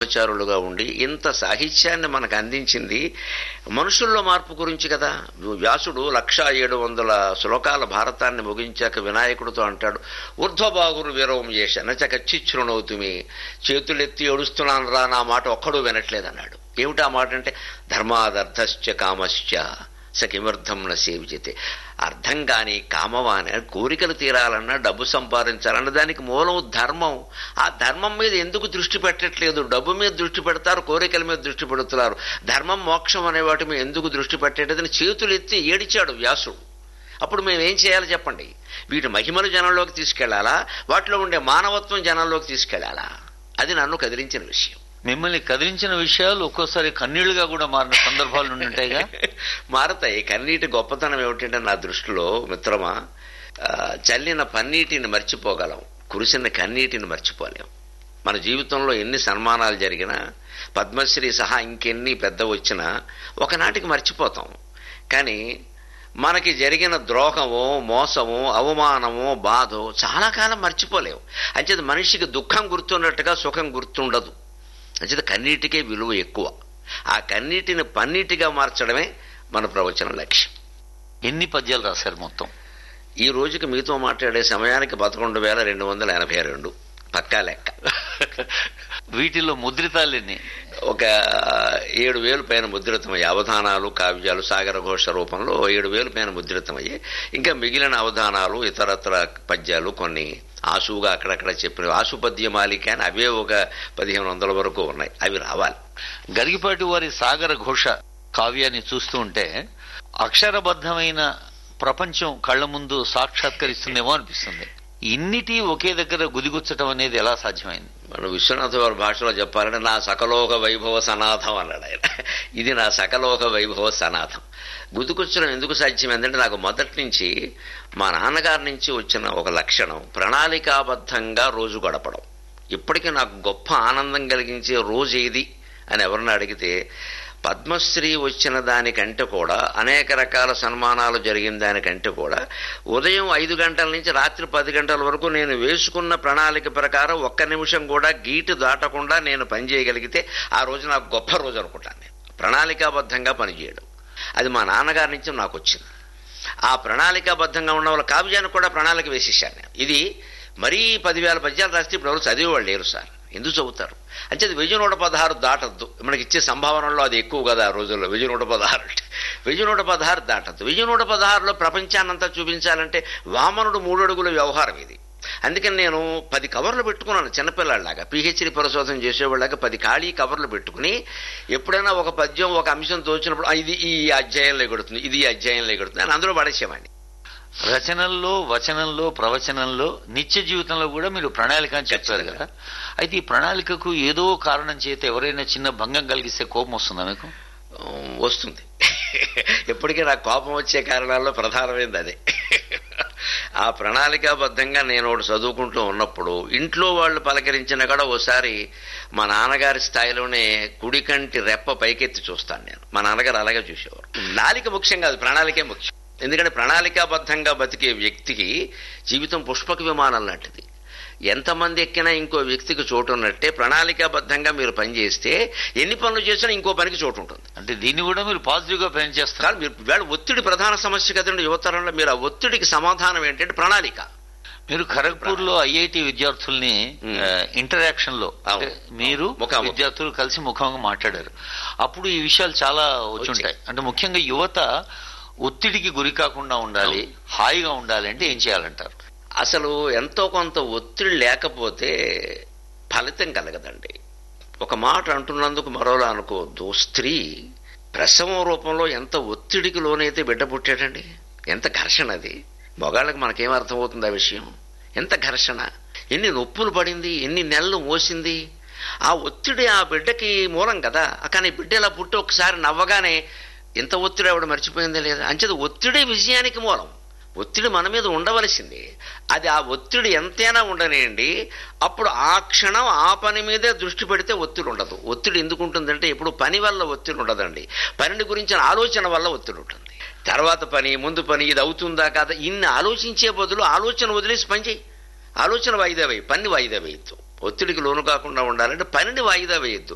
బ్రహ్మచారులుగా ఉండి ఇంత సాహిత్యాన్ని మనకు అందించింది మనుషుల్లో మార్పు గురించి కదా. వ్యాసుడు 1700 శ్లోకాల భారతాన్ని ముగించాక వినాయకుడితో అంటాడు, ఊర్ధ్వబాహురు వీరవం చేశ నచ కచ్చిచ్చునవుతుమి, చేతులెత్తి ఏడుస్తున్నాను రా, నా మాట ఒక్కడూ వినట్లేదన్నాడు. ఏమిటా మాట అంటే, ధర్మాదర్థశ్చ కామశ్చ సకిమర్థం న సేవిజతే. అర్థం కాని కామవాని కోరికలు తీరాలన్నా, డబ్బు సంపాదించాలన్నా దానికి మూలం ధర్మం. ఆ ధర్మం మీద ఎందుకు దృష్టి పెట్టట్లేదు? డబ్బు మీద దృష్టి పెడతారు, కోరికల మీద దృష్టి పెడుతున్నారు. ధర్మం మోక్షం అనే వాటి మీద ఎందుకు దృష్టి పెట్టేటదని చేతులు ఎత్తి ఏడిచాడు వ్యాసుడు. అప్పుడు మేమేం చేయాలి చెప్పండి? వీటి మహిమలు జనంలోకి తీసుకెళ్లాలా, వాటిలో ఉండే మానవత్వం జనంలోకి తీసుకెళ్లాలా? అది నన్ను కదిలించిన విషయం. మిమ్మల్ని కదిలించిన విషయాలు ఒక్కోసారి కన్నీళ్లుగా కూడా మారిన సందర్భాలు ఉంటాయిగా. మారతాయి. కన్నీటి గొప్పతనం ఏమిటంటే నా దృష్టిలో మిత్రమా, చల్లిన పన్నీటిని మర్చిపోగలం, కురిసిన కన్నీటిని మర్చిపోలేం. మన జీవితంలో ఎన్ని సన్మానాలు జరిగినా, పద్మశ్రీ సహా ఇంకెన్ని పెద్ద వచ్చినా ఒకనాటికి మర్చిపోతాం. కానీ మనకి జరిగిన ద్రోహము, మోసము, అవమానము, బాధో చాలా కాలం మర్చిపోలేవు. అంచేది మనిషికి దుఃఖం గుర్తున్నట్టుగా సుఖం గుర్తుండదు. అంచేది కన్నీటికే విలువ ఎక్కువ. ఆ కన్నీటిని పన్నీటిగా మార్చడమే మన ప్రవచన లక్ష్యం. ఎన్ని పద్యాలు రాశారు మొత్తం? ఈ రోజుకి మీతో మాట్లాడే సమయానికి 11,282 పక్కా లెక్క. వీటిలో ముద్రితాలెన్ని? ఒక 7,000 పైన ముద్రితమయ్యి, అవధానాలు, కావ్యాలు సాగర ఘోష రూపంలో 7,000 పైన ముద్రితమయ్యి, ఇంకా మిగిలిన అవధానాలు, ఇతరత్ర పద్యాలు కొన్ని ఆశువుగా అక్కడక్కడ చెప్పినవి, ఆశు పద్యమాలిక అని అవే ఒక 1,500 వరకు ఉన్నాయి. అవి రావాలి. గరిగిపాటి వారి సాగర ఘోష కావ్యాన్ని చూస్తూ ఉంటే అక్షరబద్ధమైన ప్రపంచం కళ్ల ముందు సాక్షాత్కరిస్తుందేమో అనిపిస్తుంది. ఇన్నిటి ఒకే దగ్గర గుదిగుచ్చటం అనేది ఎలా సాధ్యమైంది? మన విశ్వనాథ వారి భాషలో చెప్పాలంటే నా సకలోక వైభవ సనాథం అన్నాడు ఆయన. ఇది నా సకలోక వైభవ సనాథం. గుదిగుచ్చడం ఎందుకు సాధ్యమైందంటే, నాకు మొదటి నుంచి మా నాన్నగారి నుంచి వచ్చిన ఒక లక్షణం ప్రణాళికాబద్ధంగా రోజు గడపడం. ఇప్పటికీ నాకు గొప్ప ఆనందం కలిగించే రోజు ఏది అని ఎవరన్నా అడిగితే, పద్మశ్రీ వచ్చిన దానికంటే కూడా, అనేక రకాల సన్మానాలు జరిగిన దానికంటే కూడా, ఉదయం 5 గంటల నుంచి రాత్రి 10 గంటల వరకు నేను వేసుకున్న ప్రణాళిక ప్రకారం ఒక్క నిమిషం కూడా గీటు దాటకుండా నేను పనిచేయగలిగితే ఆ రోజు నాకు గొప్ప రోజు అనుకుంటాను. నేను ప్రణాళికాబద్ధంగా పనిచేయడం అది మా నాన్నగారి నుంచి నాకు వచ్చింది. ఆ ప్రణాళికాబద్ధంగా ఉన్న వాళ్ళ కావ్యాన్ని కూడా ప్రణాళిక వేసేసాను నేను. ఇది మరీ 10,000 పద్యాలు రాస్తే ఇప్పుడు ఎవరు చదివేవాళ్ళు లేరు సార్. ఎందుకు చదువుతారు? అంటే 1116 దాటద్దు. మనకి ఇచ్చే సంభావనలో అది ఎక్కువ కదా ఆ రోజుల్లో. 1116 అంటే 1116 దాటద్దు. 1116లో ప్రపంచాన్నంతా చూపించాలంటే వామనుడు 3 అడుగుల వ్యవహారం ఇది. అందుకని నేను 10 కవర్లు పెట్టుకున్నాను చిన్నపిల్లాడిలాగా. పిహెచ్డి పరిశోధన చేసేవాళ్ళగా 10 ఖాళీ కవర్లు పెట్టుకుని, ఎప్పుడైనా ఒక పద్యం, ఒక అంశం తోచినప్పుడు ఇది ఈ అధ్యాయంలో ఎగుడుతుంది, ఇది ఈ అధ్యాయంలో ఎగుడుతుంది అని అందులో పడేసేవాడిని. రచనల్లో, వచనంలో, ప్రవచనంలో, నిత్య జీవితంలో కూడా మీరు ప్రణాళిక అని చెప్పారు కదా. అయితే ఈ ప్రణాళికకు ఏదో కారణం చేత ఎవరైనా చిన్న భంగం కలిగిస్తే కోపం వస్తుందా మీకు? వస్తుంది. ఎప్పటికీ నాకు కోపం వచ్చే కారణాల్లో ప్రధానమైనది అదే. ఆ ప్రణాళికాబద్ధంగా నేను ఒకటి చదువుకుంటూ ఉన్నప్పుడు ఇంట్లో వాళ్ళు పలకరించిన కూడా ఓసారి మా నాన్నగారి స్థాయిలోనే కుడికంటి రెప్ప పైకెత్తి చూస్తాను నేను. మా నాన్నగారు అలాగే చూసేవారు. నాలిక ముఖ్యం కాదు, ప్రణాళికే ముఖ్యం. ఎందుకంటే ప్రణాళికాబద్ధంగా బతికే వ్యక్తికి జీవితం పుష్పక విమానం లాంటిది. ఎంతమంది ఎక్కినా ఇంకో వ్యక్తికి చోటు ఉన్నట్టే ప్రణాళికాబద్ధంగా మీరు పనిచేస్తే ఎన్ని పనులు చేసినా ఇంకో పనికి చోటు ఉంటుంది. అంటే దీన్ని కూడా మీరు పాజిటివ్ గా పనిచేస్తారు. మీరు వేళ ఒత్తిడి ప్రధాన సమస్య కదండి యువతరంలో. మీరు ఆ ఒత్తిడికి సమాధానం ఏంటంటే ప్రణాళిక. మీరు ఖరగ్పూర్ లో ఐఐటి విద్యార్థుల్ని ఇంటరాక్షన్ లో మీరు విద్యార్థులు కలిసి ముఖంగా మాట్లాడారు. అప్పుడు ఈ విషయాలు చాలా వచ్చుంటాయి. అంటే ముఖ్యంగా యువత ఒత్తిడికి గురి కాకుండా ఉండాలి, హాయిగా ఉండాలి అంటే ఏం చేయాలంటారు? అసలు ఎంతో కొంత ఒత్తిడి లేకపోతే ఫలితం కలగదండి. ఒక మాట అంటున్నందుకు మరోలా అనుకోవద్దు. స్త్రీ ప్రసవం రూపంలో ఎంత ఒత్తిడికి లోనైతే బిడ్డ పుట్టాడండి. ఎంత ఘర్షణ అది. మగాళ్ళకి మనకేం అర్థమవుతుంది ఆ విషయం? ఎంత ఘర్షణ, ఎన్ని నొప్పులు పడింది, ఎన్ని నెలలు మోసింది. ఆ ఒత్తిడి ఆ బిడ్డకి మూలం కదా. కానీ బిడ్డ ఇలా పుట్టి ఒకసారి నవ్వగానే ఎంత ఒత్తిడి ఆవిడ మర్చిపోయిందే లేదా? అంచేది ఒత్తిడి విజయానికి మూలం. ఒత్తిడి మన మీద ఉండవలసింది. అది ఆ ఒత్తిడి ఎంతైనా ఉండనేయండి, అప్పుడు ఆ క్షణం ఆ పని మీదే దృష్టి పెడితే ఒత్తిడి ఉండదు. ఒత్తిడి ఎందుకు ఉంటుందంటే ఇప్పుడు పని వల్ల ఒత్తిడి ఉండదండి, పనిని గురించిన ఆలోచన వల్ల ఒత్తిడి ఉంటుంది. తర్వాత పని, ముందు పని, ఇది అవుతుందా కాదా, ఇన్ని ఆలోచించే బదులు ఆలోచన వదిలేసి పని చేయి. ఆలోచన వాయిదా వేయి, పని వాయిదా వేయద్దు. ఒత్తిడికి లోను కాకుండా ఉండాలంటే పనిని వాయిదా వేయద్దు.